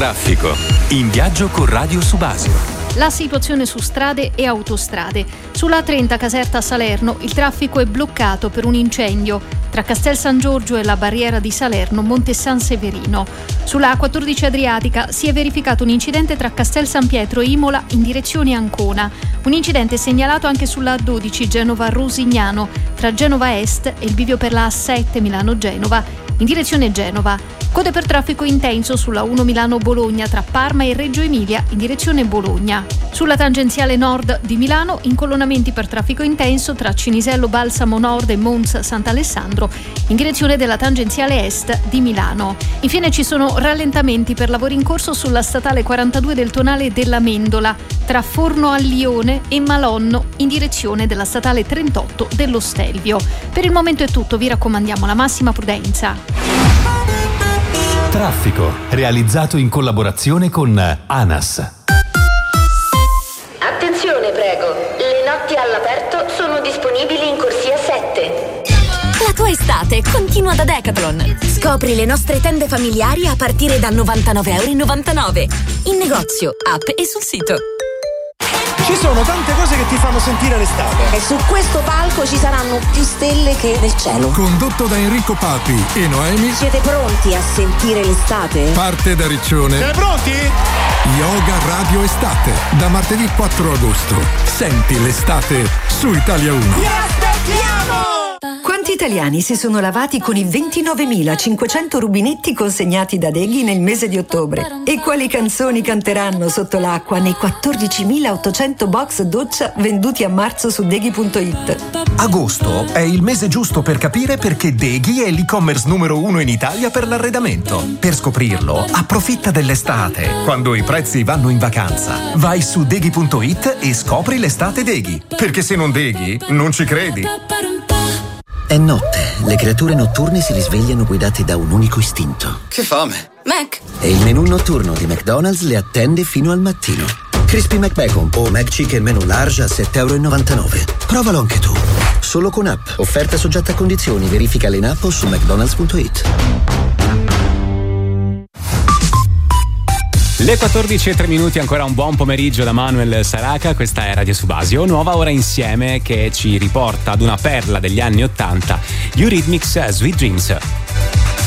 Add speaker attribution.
Speaker 1: Traffico. In viaggio con Radio Subasio.
Speaker 2: La situazione su strade e autostrade. Sulla A30 Caserta Salerno il traffico è bloccato per un incendio tra Castel San Giorgio e la barriera di Salerno Monte San Severino. Sulla A14 Adriatica si è verificato un incidente tra Castel San Pietro e Imola in direzione Ancona. Un incidente segnalato anche sulla A12 Genova Rosignano tra Genova Est e il bivio per la A7 Milano Genova in direzione Genova. Code per traffico intenso sulla 1 Milano-Bologna tra Parma e Reggio Emilia in direzione Bologna. Sulla tangenziale nord di Milano, incolonnamenti per traffico intenso tra Cinisello Balsamo Nord e Mons Sant'Alessandro in direzione della tangenziale est di Milano. Infine ci sono rallentamenti per lavori in corso sulla statale 42 del Tonale della Mendola tra Forno a Lione e Malonno in direzione della statale 38 dello Stelvio. Per il momento è tutto, vi raccomandiamo la massima prudenza.
Speaker 1: Traffico, realizzato in collaborazione con ANAS.
Speaker 3: Attenzione prego, le notti all'aperto sono disponibili in corsia 7.
Speaker 4: La tua estate continua da Decathlon. Scopri le nostre tende familiari a partire da €99,99 in negozio, app e sul sito.
Speaker 5: Ci sono tante cose che ti fanno sentire l'estate.
Speaker 6: E su questo palco ci saranno più stelle che nel cielo.
Speaker 7: Condotto da Enrico Papi e Noemi.
Speaker 6: Siete pronti a sentire l'estate?
Speaker 7: Parte da Riccione.
Speaker 5: Siete pronti?
Speaker 7: Yoga Radio Estate. Da martedì 4 agosto. Senti l'estate su Italia 1.
Speaker 5: Vi aspettiamo!
Speaker 8: Quanti italiani si sono lavati con i 29.500 rubinetti consegnati da Deghi nel mese di ottobre? E quali canzoni canteranno sotto l'acqua nei 14.800 box doccia venduti a marzo su Deghi.it?
Speaker 9: Agosto è il mese giusto per capire perché Deghi è l'e-commerce numero 1 in Italia per l'arredamento. Per scoprirlo, approfitta dell'estate, quando i prezzi vanno in vacanza. Vai su Deghi.it e scopri l'estate Deghi. Perché se non Deghi, non ci credi.
Speaker 10: È notte, le creature notturne si risvegliano guidate da un unico istinto.
Speaker 11: Che fame!
Speaker 4: Mac!
Speaker 10: E il menù notturno di McDonald's le attende fino al mattino. Crispy McBacon o McChicken menù large a €7,99. Provalo anche tu. Solo con app. Offerta soggetta a condizioni. Verificale in app o su mcdonalds.it.
Speaker 12: Le 14:03, ancora un buon pomeriggio da Manuel Saraca, questa è Radio Subasio, nuova ora insieme che ci riporta ad una perla degli anni '80, Eurythmics Sweet Dreams.